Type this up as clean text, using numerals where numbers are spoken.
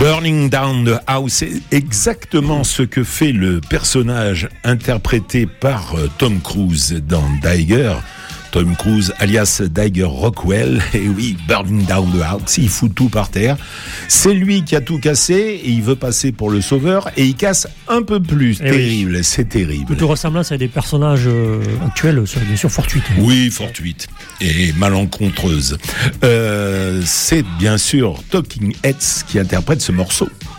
Burning Down the House, c'est exactement ce que fait le personnage interprété par Tom Cruise dans Tiger. Tom Cruise, alias Tiger Rockwell, et oui, Burning Down the House, il fout tout par terre. C'est lui qui a tout cassé, et il veut passer pour le sauveur, et il casse un peu plus. Et terrible, oui. C'est terrible. Toute ressemblance à des personnages actuels serait bien sûr fortuite. Oui, fortuite, et malencontreuse. C'est bien sûr Talking Heads qui interprète ce morceau.